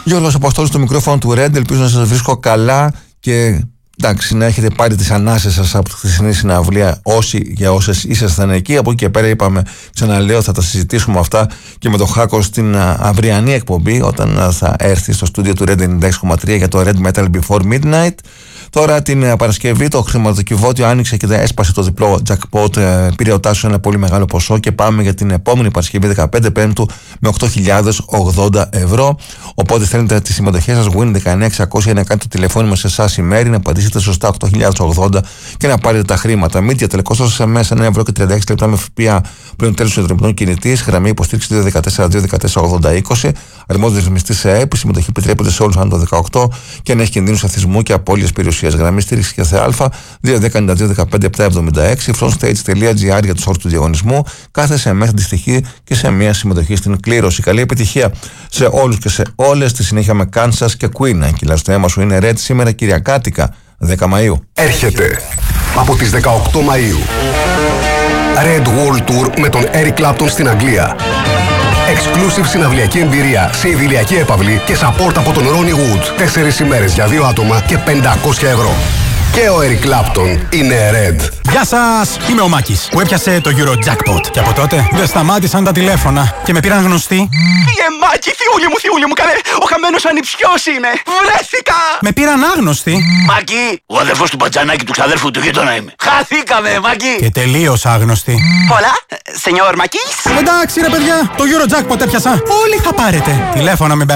Γιώργος Αποστόλης στο μικρόφωνο του Red. Ελπίζω να σας βρίσκω καλά και εντάξει, να έχετε πάρει τις ανάσες σας από τη χθεσινή συναυλία, όσοι για όσες ήσασταν εκεί. Από εκεί και πέρα είπαμε, ξαναλέω, θα τα συζητήσουμε αυτά και με τον Χάκο στην αυριανή εκπομπή, όταν θα έρθει στο στούντιο του Red 96,3 για το Red Metal Before Midnight. Τώρα την Παρασκευή το χρηματοκιβώτιο άνοιξε και έσπασε το διπλό jackpot. Πήρε ο Τάσος ένα πολύ μεγάλο ποσό και πάμε για την επόμενη Παρασκευή 15 Πέμπτου με 8.080 ευρώ. Οπότε θέλετε τις συμμετοχές σας, Win 19600, να κάνετε το τηλεφώνημα σε εσάς η μέρη, να απαντήσετε σωστά 8.080 και να πάρετε τα χρήματα. Media τελικόστος σε μέσα 1 ευρώ και 36 λεπτά με ΦΠΑ πλέον τέλος του συνδρομητών κινητής. Γραμμή υποστήριξη 214-214-80-20. Αρμόδιος ρυθμιστής σε ΕΕΠ. Η συμμετοχή επιτρέπεται σε όλους άνω το 18 και να έχει κινδύνους αθισμού και απώλειας περιουσίας. Γραμμή στήριξη και ΘΑ 210-92-15-776. Frontstage.gr για τους όρους του διαγωνισμού. Κάθε SMS αντιστοιχεί και σε μια συμμετοχή στην κλήρωση. Καλή επιτυχία σε όλους και σε όλες. Στη συνέχεια με Kansas και Queen. Αν κυλάς το αίμα σου είναι Red σήμερα Κυριακάτικα 10 Μαΐου. Έρχεται από τις 18 Μαΐου Red World Tour με τον Eric Clapton στην Αγγλία. Exclusive συναυλιακή εμπειρία σε ιδηλιακή έπαυλη και support από τον Ronnie Wood. 4 ημέρες για 2 άτομα και 500 ευρώ. Και ο Eric Clapton είναι Red. Γεια σας! Είμαι ο Μάκης που έπιασε το Eurojackpot. Και από τότε δεν σταμάτησαν τα τηλέφωνα και με πήραν γνωστοί. Μάκη, θειούλη μου, καλέ! Ο χαμένος ανιψιός είμαι! Βρέθηκα! Με πήραν άγνωστοι. Μάκη, ο αδερφός του Πατζανάκη του ξαδέρφου του γείτονα είμαι. Χαθήκαμε, Μάκη! Και τελείως άγνωστοι. Hola, señor Μάκης. Εντάξει ρε παιδιά, το Eurojackpot έπιασα. Όλοι θα πάρετε. Τηλέφωνα με